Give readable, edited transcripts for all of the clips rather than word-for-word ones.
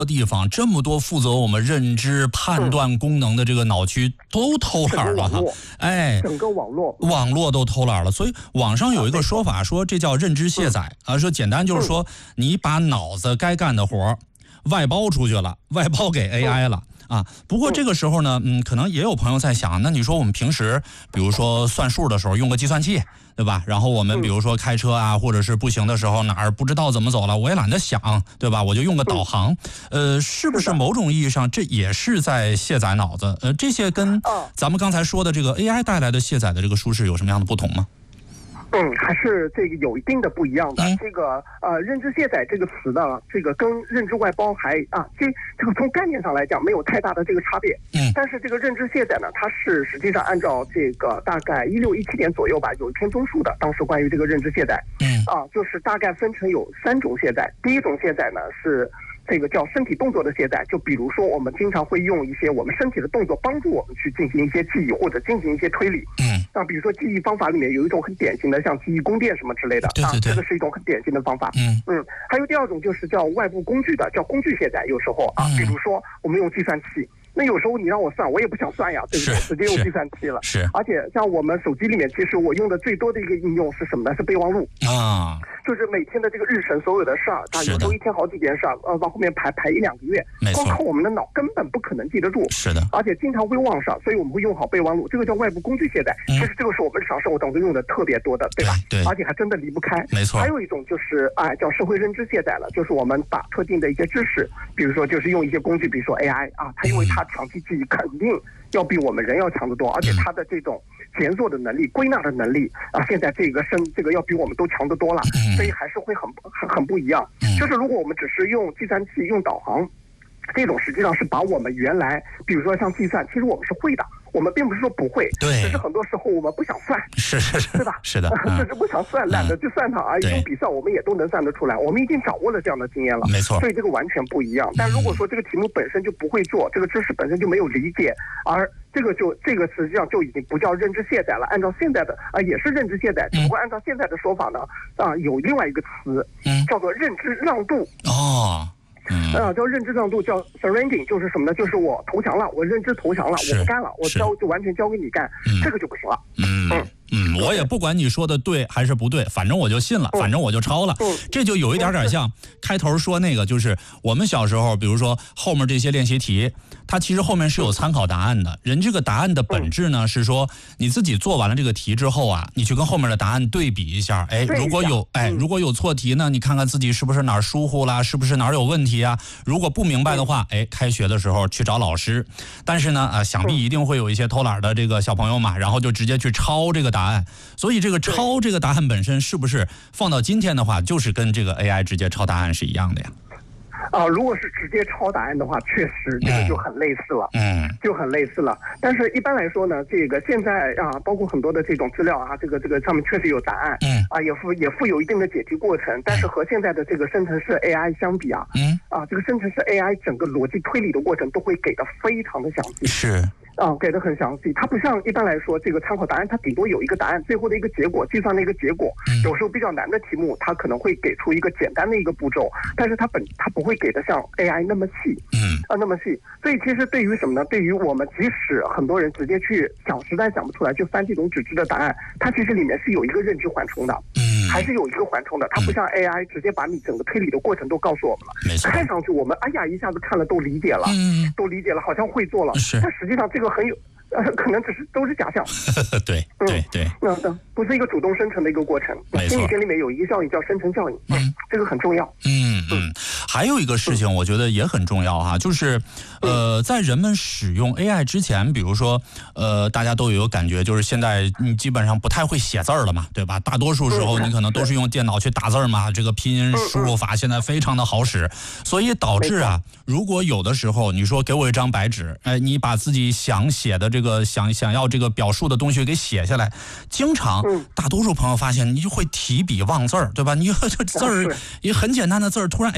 地方这么多负责我们认知判断功能的这个脑区都偷懒了哈， 整个网络都偷懒了，所以网上有一个说法说这叫认知卸载啊，说简单就是说你把脑子该干的活外包出去了，外包给 AI 了。啊，不过这个时候呢，可能也有朋友在想，那你说我们平时，比如说算数的时候用个计算器，对吧？然后我们比如说开车啊，或者是步行的时候哪儿不知道怎么走了，我也懒得想，对吧？我就用个导航，是不是某种意义上这也是在卸载脑子？这些跟咱们刚才说的这个 AI 带来的卸载的这个舒适有什么样的不同吗？ 还是这个有一定的不一样的。这个认知卸载这个词呢，这个跟认知外包这个从概念上来讲没有太大的这个差别。但是这个认知卸载呢，它是实际上按照这个大概16、17年左右吧，有一篇综述的，当时关于这个认知卸载，就是大概分成有3种卸载。第一种卸载呢是这个叫身体动作的卸载，就比如说我们经常会用一些我们身体的动作帮助我们去进行一些记忆或者进行一些推理。比如说记忆方法里面有一种很典型的像记忆宫殿什么之类的，这个是一种很典型的方法。还有第二种就是叫外部工具的，叫工具卸载。有时候比如说我们用计算器，那有时候你让我算，我也不想算呀，对不对？直接用计算器了。而且像我们手机里面，其实我用的最多的一个应用是什么呢？是备忘录啊，就是每天的这个日程所有的事儿，有时候一天好几件事儿，往后面排1、2个月，光靠我们的脑根本不可能记得住。 是的， 而且经常会忘上，所以我们会用好备忘录，这个叫外部工具卸载。其实这个是我们日常生活当中用的特别多的，对吧？ 对， 而且还真的离不开。 没错。 还有一种就是叫社会认知卸载了，就是我们把特定的一些知识，比如说就是用一些工具，比如说 AI 它因为它长期记忆肯定要比我们人要强得多，而且它的这种检索的能力、归纳的能力现在这个要比我们都强得多了，所以还是会很不一样。就是如果我们只是用计算器、用导航，这种实际上是把我们原来，比如说像计算，其实我们是会的。我们并不是说不会，只是很多时候我们不想算，对吧？ 是的， 只是不想算，懒得去算它而已。用笔算我们也都能算得出来，我们已经掌握了这样的经验了， 没错。 所以这个完全不一样。但如果说这个题目本身就不会做，这个知识本身就没有理解，而这个实际上就已经不叫认知卸载了。按照现在的也是认知卸载，只不过按照现在的说法呢，有另外一个词，叫做认知让渡。叫认知让渡，叫 surrendering， 就是什么呢？就是我投降了，我认知投降了，我不干了，我就完全交给你干，这个就不行了。 我也不管你说的对还是不对，反正我就信了，反正我就抄了。这就有一点像开头说那个，就是我们小时候，比如说后面这些练习题，它其实后面是有参考答案的。人这个答案的本质呢，是说你自己做完了这个题之后你去跟后面的答案对比一下。如果有错题呢，你看看自己是不是哪儿疏忽啦，是不是哪儿有问题啊？如果不明白的话，开学的时候去找老师。但是呢，想必一定会有一些偷懒的这个小朋友嘛，然后就直接去抄这个答案。所以这个抄这个答案本身是不是放到今天的话，就是跟这个 AI 直接抄答案是一样的呀？ 如果是直接抄答案的话，确实这个就很类似了，就很类似了。但是一般来说呢，这个现在包括很多的这种资料这个上面确实有答案，也附有一定的解题过程。但是和现在的这个生成式 AI 相比这个生成式 AI 整个逻辑推理的过程都会给的非常的详细。 是。 给的很详细，它不像一般来说这个参考答案，它顶多有一个答案，最后的一个结果，计算的一个结果。有时候比较难的题目，它可能会给出一个简单的一个步骤，但是它不会给的像 AI 那么细，那么细。所以其实对于什么呢？对于我们，即使很多人直接去实在想不出来，就翻这种纸质的答案，它其实里面是有一个认知缓冲的，还是有一个缓冲的。它不像 AI 直接把你整个推理的过程都告诉我们了，看上去我们一下子看了都理解了，好像会做了，但实际上这个很有可能都是假象。 对， 不是一个主动生成的一个过程。心理学里面有一个效应叫生成效应，这个很重要。 还有一个事情我觉得也很重要就是在人们使用 AI 之前，比如说大家都有一个感觉，就是现在你基本上不太会写字了嘛，对吧？大多数时候你可能都是用电脑去打字嘛，这个拼音输入法现在非常的好使，所以导致如果有的时候你说给我一张白纸，你把自己想写的这个想要这个表述的东西给写下来，经常大多数朋友发现你就会提笔忘字儿，对吧？你这字儿也很简单的字儿，突然怎么就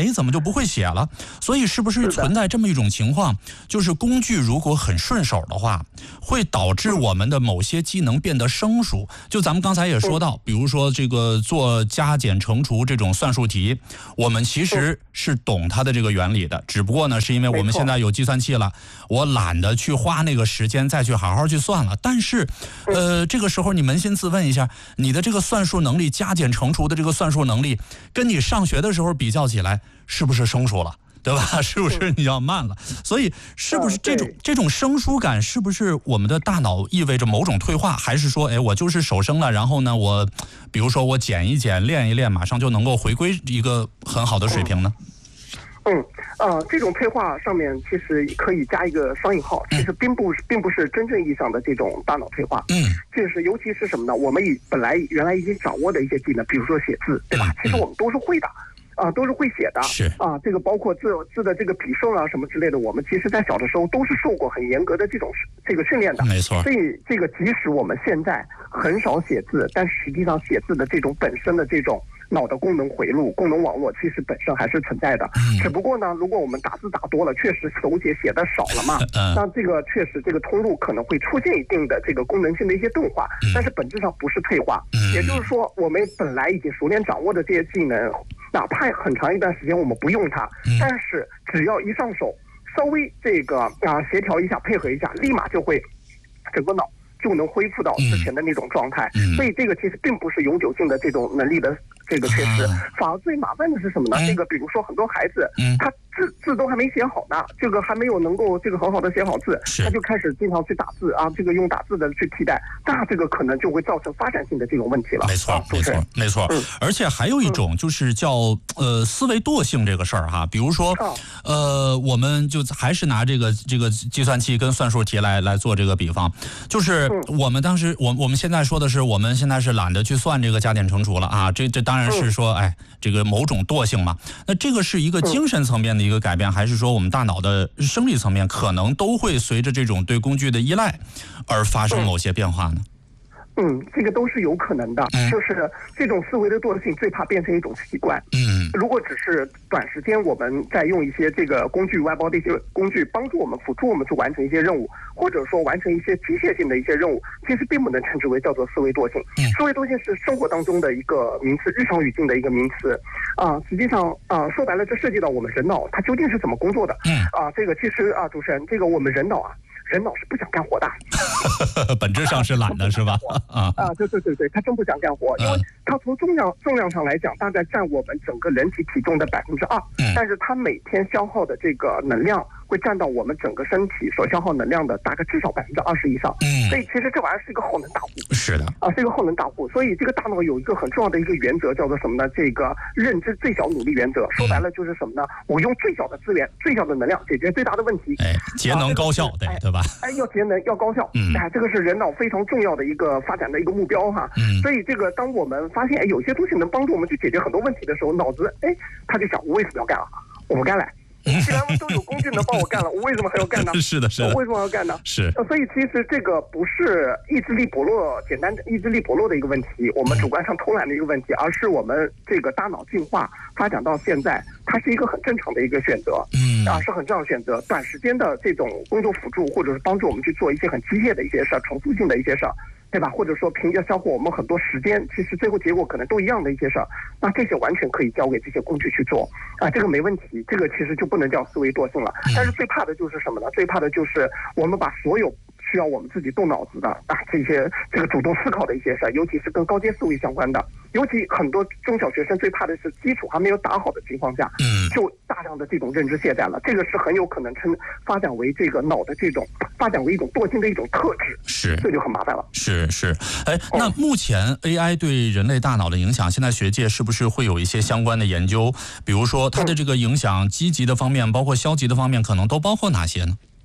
不会写了。所以是不是存在这么一种情况，就是工具如果很顺手的话，会导致我们的某些技能变得生疏？就咱们刚才也说到，比如说这个做加减乘除这种算术题，我们其实是懂它的这个原理的，只不过呢是因为我们现在有计算器了，我懒得去花那个时间再去好好去算了。但是这个时候你扪心自问一下，你的这个算术能力，加减乘除的这个算术能力，跟你上学的时候比较起来，是不是生疏了？对吧？是不是你要慢了？所以是不是这种生疏感，是不是我们的大脑意味着某种退化？还是说，哎，我就是手生了，然后呢，我比如说我减一减，练一练，马上就能够回归一个很好的水平呢？ 这种退化上面其实可以加一个双引号，其实并不是真正意义上的这种大脑退化。就是尤其是什么呢？我们原来已经掌握的一些技能，比如说写字，对吧？其实我们都是会的。都是会写的， 是啊，这个包括字的这个笔顺啊什么之类的，我们其实在小的时候都是受过很严格的这个训练的， 没错。 所以这个即使我们现在很少写字，但实际上写字的这种本身的这种脑的功能回路、功能网络，其实本身还是存在的。只不过呢，如果我们打字打多了，确实手写的少了嘛，那这个确实这个通路可能会出现一定的这个功能性的一些钝化，但是本质上不是退化。也就是说，我们本来已经熟练掌握的这些技能，哪怕很长一段时间我们不用它，但是只要一上手，稍微这个协调一下、配合一下，立马就会整个脑就能恢复到之前的那种状态。所以这个其实并不是永久性的这种能力的这个缺失，反而最麻烦的是什么呢？这个比如说很多孩子，他字都还没写好呢，这个还没有能够这个很好的写好字，他就开始经常去打字啊，这个用打字的去替代，那这个可能就会造成发展性的这种问题了。 没错。而且还有一种就是叫思维惰性这个事儿哈，比如说我们就还是拿这个计算器跟算术题来做这个比方，就是我们当时我们现在说的是我们现在是懒得去算这个加减乘除了啊，这当然是说这个某种惰性嘛。那这个是一个精神层面的一个改变，还是说我们大脑的生理层面可能都会随着这种对工具的依赖而发生某些变化呢？ 这个都是有可能的，就是这种思维的惰性最怕变成一种习惯。如果只是短时间我们在用一些这个工具外包的一些工具帮助我们辅助我们去完成一些任务，或者说完成一些机械性的一些任务，其实并不能称之为叫做思维惰性。思维惰性是生活当中的一个名词，日常语境的一个名词实际上说白了，这涉及到我们人脑它究竟是怎么工作的。这个其实主持人，这个我们人脑是不想干活的， 本质上是懒的，是吧？ 对，他真不想干活，因为他从重量上来讲，大概占我们整个人体体重的2%，但是他每天消耗的这个能量会占到我们整个身体所消耗能量的大概至少20%以上。所以其实这玩意儿是一个耗能大户。 是的， 是一个耗能大户。所以这个大脑有一个很重要的一个原则，叫做什么呢？这个认知最小努力原则。说白了就是什么呢？我用最小的资源、最小的能量解决最大的问题。 节能高效，对吧？ 要节能，要高效。这个是人脑非常重要的一个发展的一个目标哈。所以这个当我们发现有些东西能帮助我们去解决很多问题的时候，脑子他就想，我为什么要干啊？我不干了。既然都有工具能帮我干了，我为什么还要干呢？ 是的， 我为什么要干呢？ 是。 所以其实这个不是意志力薄弱，简单的意志力薄弱的一个问题，我们主观上偷懒的一个问题，而是我们这个大脑进化发展到现在，它是一个很正常的一个选择。是很正常的选择。短时间的这种工作辅助，或者是帮助我们去做一些很机械的一些事儿，重复性的一些事儿。对吧？或者说凭借消耗我们很多时间，其实最后结果可能都一样的一些事儿，那这些完全可以交给这些工具去做这个没问题，这个其实就不能叫思维惰性了。但是最怕的就是什么呢？最怕的就是我们把所有需要我们自己动脑子的这个主动思考的一些事儿，尤其是跟高阶思维相关的，尤其很多中小学生最怕的是基础还没有打好的情况下，就大量的这种认知懈怠了，这个是很有可能发展为这个脑的这种发展为一种惰性的一种特质，这就很麻烦了。 是，那目前 AI 对人类大脑的影响，现在学界是不是会有一些相关的研究？比如说它的这个影响，积极的方面，包括消极的方面，可能都包括哪些呢？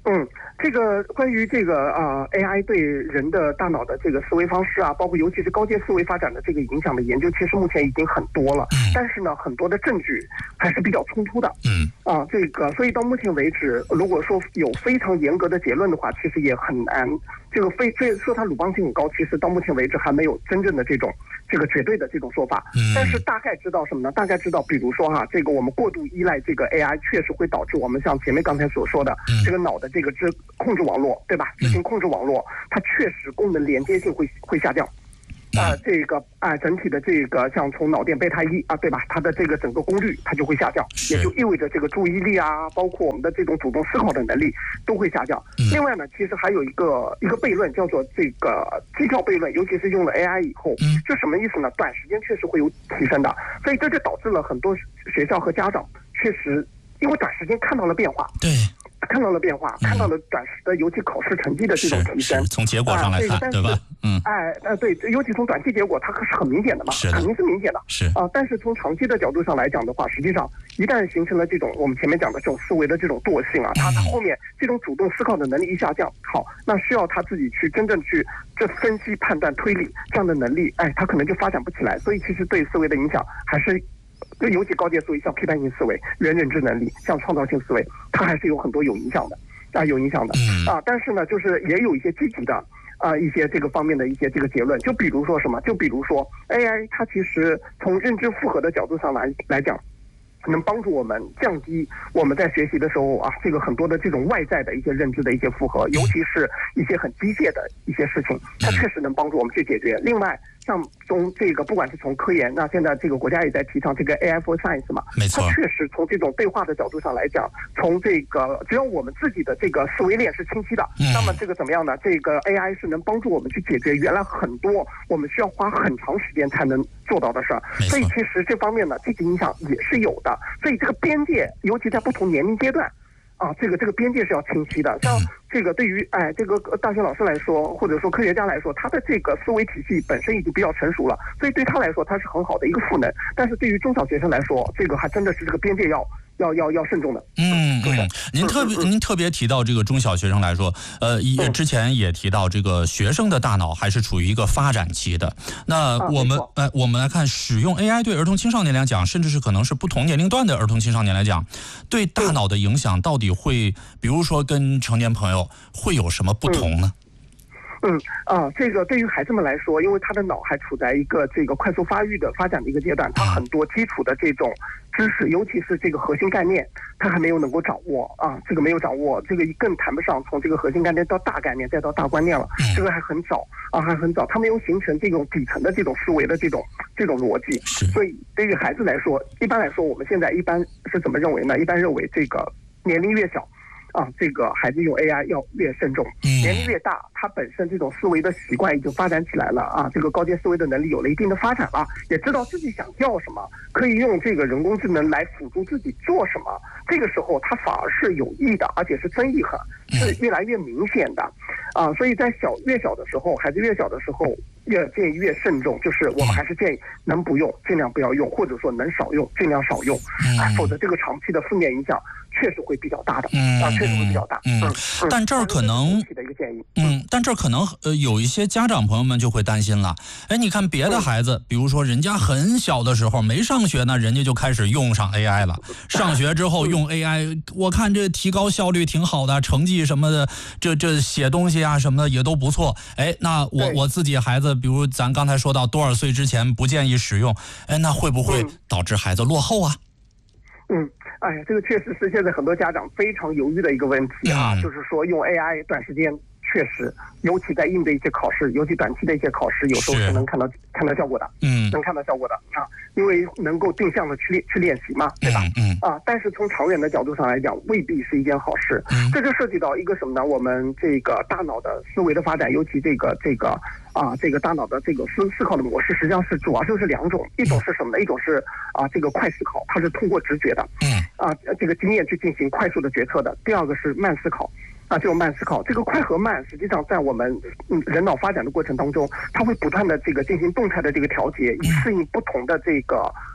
这个关于这个AI 对人的大脑的这个思维方式啊，包括尤其是高阶思维发展的这个影响的研究，其实目前已经很多了。但是呢，很多的证据还是比较冲突的。这个所以到目前为止，如果说有非常严格的结论的话，其实也很难。这个说它鲁棒性很高，其实到目前为止还没有真正的这个绝对的这种说法。但是大概知道什么呢？大概知道，比如说这个我们过度依赖这个 AI， 确实会导致我们像前面刚才所说的这个脑的这个控制网络，对吧？执行控制网络，它确实功能连接性会下降。整体的这个像从脑电贝塔1对吧？它的这个整个功率它就会下降，也就意味着这个注意力包括我们的这种主动思考的能力都会下降。另外呢，其实还有一个悖论叫做这个绩效悖论，尤其是用了 AI 以后，这什么意思呢？短时间确实会有提升的，所以这就导致了很多学校和家长确实因为短时间看到了变化。 对。 看到了变化，看到了短时的尤其考试成绩的这种提升， 从结果上来看，对吧？ 对，尤其从短期结果，它是很明显的嘛，肯定是明显的。但是从长期的角度上来讲的话，实际上一旦形成了这种我们前面讲的这种思维的这种惰性它后面这种主动思考的能力一下降，好，那需要他自己去真正去分析、判断、推理这样的能力，他可能就发展不起来。所以其实对思维的影响还是。尤其高阶思维，像批判性思维、认知能力，像创造性思维，它还是有很多有影响的，但是呢，就是也有一些积极的一些这个方面的一些这个结论，就比如说什么，就比如说 AI 它其实从认知负荷的角度上来讲。能帮助我们降低我们在学习的时候这个很多的这种外在的一些认知的一些负荷，尤其是一些很机械的一些事情，它确实能帮助我们去解决。另外，像从这个不管是从科研，那现在这个国家也在提倡这个 AI for Science 嘛， 没错， 它确实从这种对话的角度上来讲，从这个只要我们自己的这个思维链是清晰的，那么这个怎么样呢？这个 AI 是能帮助我们去解决原来很多我们需要花很长时间才能做到的事儿。所以其实这方面呢，积极影响也是有的。所以这个边界，尤其在不同年龄阶段，这个边界是要清晰的。像这个对于这个大学老师来说，或者说科学家来说，他的这个思维体系本身已经比较成熟了，所以对他来说，他是很好的一个赋能。但是对于中小学生来说，这个还真的是这个边界要慎重的。 您特别提到这个中小学生来说，之前也提到这个学生的大脑还是处于一个发展期的。那我们来看，使用 AI 对儿童青少年来讲，甚至是可能是不同年龄段的儿童青少年来讲，对大脑的影响到底会，比如说跟成年朋友会有什么不同呢？ 这个对于孩子们来说，因为他的脑还处在一个这个快速发展的一个阶段，他很多基础的这种知识，尤其是这个核心概念，他还没有能够掌握这个没有掌握，这个更谈不上从这个核心概念到大概念再到大观念了，这个还很早，他没有形成这种底层的这种思维的这种逻辑。所以对于孩子来说，一般来说我们现在一般是怎么认为呢？一般认为这个年龄越小这个孩子用 AI 要越慎重，年龄越大，他本身这种思维的习惯已经发展起来了这个高阶思维的能力有了一定的发展了，也知道自己想要什么，可以用这个人工智能来辅助自己做什么。这个时候他反而是有益的，而且是增益是越来越明显的所以在越小的时候，孩子越小的时候越建议越慎重，就是我们还是建议能不用尽量不要用，或者说能少用尽量少用否则这个长期的负面影响确实会比较大的确实会比较大。 但这儿可能但这儿可能有一些家长朋友们就会担心了。你看别的孩子，比如说人家很小的时候没上学呢，人家就开始用上 AI 了。上学之后用 AI，我看这提高效率挺好的，成绩什么的，这写东西什么的也都不错。那我自己孩子，比如咱刚才说到多少岁之前不建议使用，那会不会导致孩子落后啊？ 这个确实是现在很多家长非常犹豫的一个问题就是说用 AI 短时间确实，尤其在应对一些考试，尤其短期的一些考试，有时候是能看到效果的，能看到效果的因为能够定向的去练习嘛，对吧？但是从长远的角度上来讲，未必是一件好事。这就涉及到一个什么呢？我们这个大脑的思维的发展，尤其这个大脑的这个思考的模式，实际上是主要就是两种，一种是什么呢？一种是这个快思考，它是通过直觉的，这个经验去进行快速的决策的。第二个是慢思考。这种慢思考，这个快和慢，实际上在我们人脑发展的过程当中，它会不断的这个进行动态的这个调节，以适应不同的这个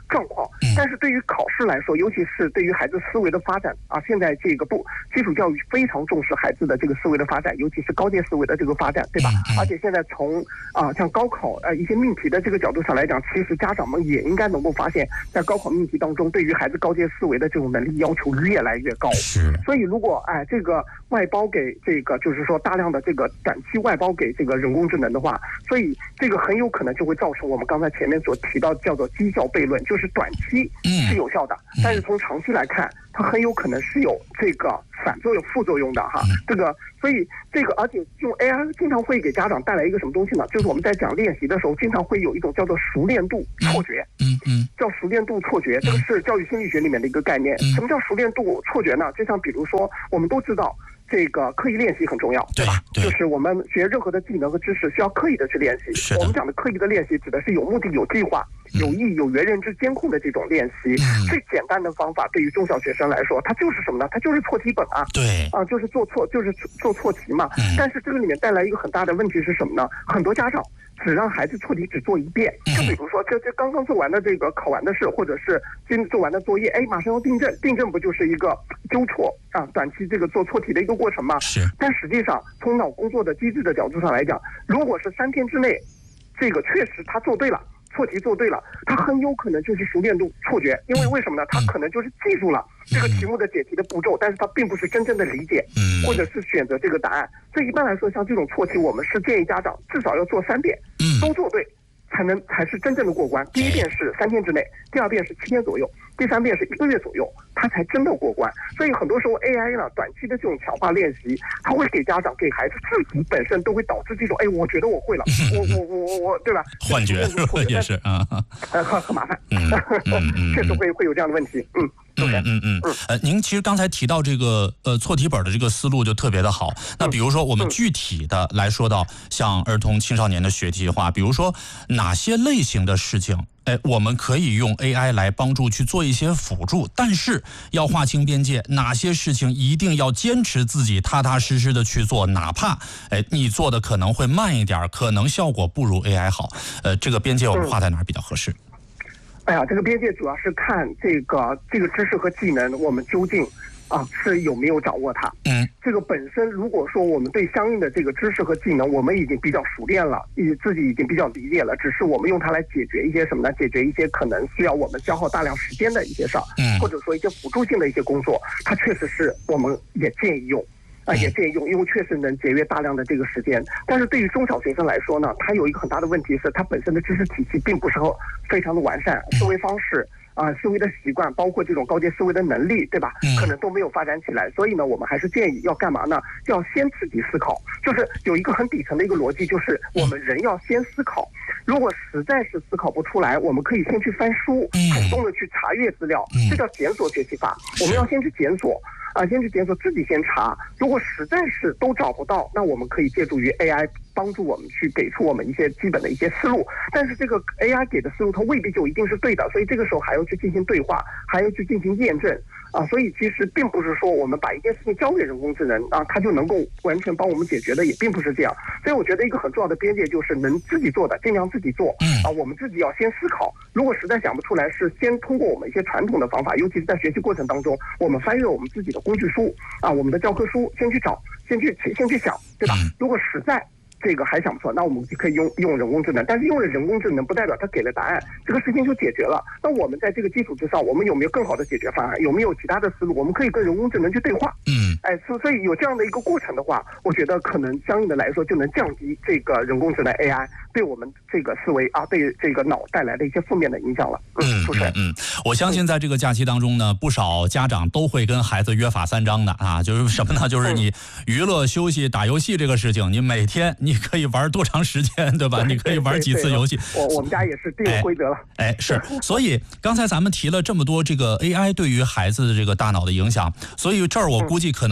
状况。但是对于考试来说，尤其是对于孩子思维的发展啊，现在这个基础教育非常重视孩子的这个思维的发展，尤其是高阶思维的这个发展，对吧？而且现在从像高考一些命题的这个角度上来讲，其实家长们也应该能够发现，在高考命题当中，对于孩子高阶思维的这种能力要求越来越高。所以如果这个外包给这个就是说大量的这个短期外包给这个人工智能的话，所以这个很有可能就会造成我们刚才前面所提到叫做绩效悖论，就是短期是有效的，但是从长期来看，它很有可能是有这个反作用、副作用的哈。这个，所以这个，而且用 AI 经常会给家长带来一个什么东西呢？就是我们在讲练习的时候，经常会有一种叫做熟练度错觉。叫熟练度错觉，这个是教育心理学里面的一个概念。什么叫熟练度错觉呢？就像比如说，我们都知道。这个刻意练习很重要，对吧？就是我们学任何的技能和知识需要刻意的去练习。我们讲的刻意的练习，指的是有目的、有计划、有意、有原认知监控的这种练习。最简单的方法，对于中小学生来说，它就是什么呢？它就是错题本啊。就是做错题嘛。但是这个里面带来一个很大的问题是什么呢？很多家长只让孩子错题只做一遍，就比如说这刚刚做完的这个考完的试，或者是今做完的作业，马上要订正，订正不就是一个纠错短期这个做错题的一个过程吗？但实际上从脑工作的机制的角度上来讲，如果是3天之内，这个确实他做对了。错题做对了，他很有可能就是熟练度错觉，因为什么呢？他可能就是记住了这个题目的解题的步骤，但是他并不是真正的理解，或者是选择这个答案。所以一般来说，像这种错题，我们是建议家长至少要做3遍，都做对，才是真正的过关。第一遍是3天之内，第2遍是7天左右，第3遍是1个月左右，他才真的过关。所以很多时候 AI 呢，短期的这种强化练习，它会给家长、给孩子自己本身都会导致这种，我觉得我会了，我对吧？ 幻觉也是很麻烦，确实会有这样的问题， 您其实刚才提到这个错题本的这个思路就特别的好。那比如说我们具体的来说到像儿童青少年的学习的话，比如说哪些类型的事情，我们可以用 AI 来帮助去做一些辅助，但是要划清边界，哪些事情一定要坚持自己踏踏实实的去做，哪怕你做的可能会慢一点，可能效果不如 AI 好，这个边界我们画在哪儿比较合适？ 这个边界主要是看这个知识和技能，我们究竟是有没有掌握它。这个本身如果说我们对相应的这个知识和技能，我们已经比较熟练了，自己已经比较理解了，只是我们用它来解决一些什么呢？解决一些可能需要我们消耗大量时间的一些事儿，或者说一些辅助性的一些工作，它确实是我们也建议用。因为确实能节约大量的这个时间。但是对于中小学生来说呢，它有一个很大的问题是，它本身的知识体系并不是非常的完善，思维方式思维的习惯，包括这种高阶思维的能力，对吧？可能都没有发展起来。所以呢，我们还是建议要干嘛呢？要先自己思考，就是有一个很底层的一个逻辑，就是我们人要先思考。如果实在是思考不出来，我们可以先去翻书，主动的去查阅资料，这叫检索学习法。我们要先去检索。先去检索，自己先查。如果实在是都找不到，那我们可以借助于 AI 帮助我们去给出我们一些基本的一些思路。但是这个 AI 给的思路，它未必就一定是对的，所以这个时候还要去进行对话，还要去进行验证。所以其实并不是说我们把一件事情交给人工智能它就能够完全帮我们解决的，也并不是这样。所以我觉得一个很重要的边界就是能自己做的尽量自己做。我们自己要先思考，如果实在想不出来，是先通过我们一些传统的方法，尤其是在学习过程当中，我们翻阅我们自己的工具书我们的教科书，先去找，先去想，对吧？如果实在这个还想不出来，那我们就可以用人工智能。但是用了人工智能不代表它给了答案，这个事情就解决了。那我们在这个基础之上，我们有没有更好的解决方案？有没有其他的思路？我们可以跟人工智能去对话。所以有这样的一个过程的话，我觉得可能相应的来说就能降低这个人工智能 AI 对我们这个思维对这个脑带来的一些负面的影响了。主持人， 我相信在这个假期当中呢，不少家长都会跟孩子约法3章的就是什么呢？就是你娱乐、休息、打游戏这个事情，你每天你可以玩多长时间，对吧？你可以玩几次游戏。 我们家也是定规则了。 是。所以刚才咱们提了这么多这个 AI 对于孩子的这个大脑的影响，所以这儿我估计可能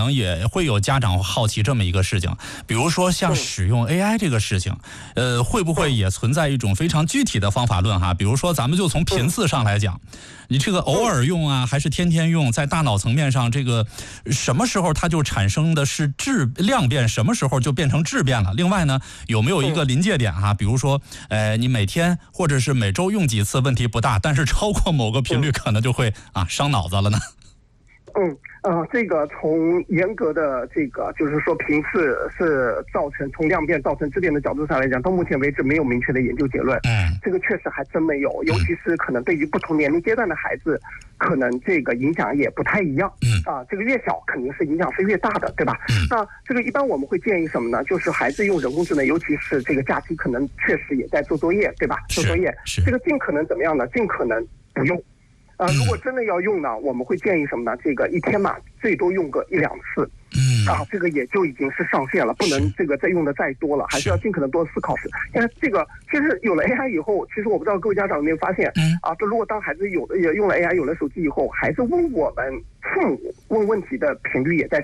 能也会有家长好奇这么一个事情，比如说像使用 AI 这个事情，会不会也存在一种非常具体的方法论哈？比如说咱们就从频次上来讲，你这个偶尔用啊，还是天天用，在大脑层面上，这个什么时候它就产生的是量变，什么时候就变成质变了？另外呢，有没有一个临界点哈？比如说，你每天或者是每周用几次问题不大，但是超过某个频率可能就会伤脑子了呢？ 这个从严格的这个就是说频次是从量变造成质变的角度上来讲，到目前为止没有明确的研究结论。这个确实还真没有，尤其是可能对于不同年龄阶段的孩子，可能这个影响也不太一样。这个越小肯定是影响是越大的，对吧？那这个一般我们会建议什么呢？就是孩子用人工智能，尤其是这个假期可能确实也在做作业，对吧？做作业，这个尽可能怎么样呢？尽可能不用。如果真的要用呢，我们会建议什么呢？这个一天嘛，最多用个1-2次。这个也就已经是上限了，不能这个再用的再多了，还是要尽可能多思考。因为这个其实有了 AI 以后，其实我不知道各位家长有没有发现，这如果当孩子也用了 AI，有了手机以后，孩子问我们父母问问题的频率也在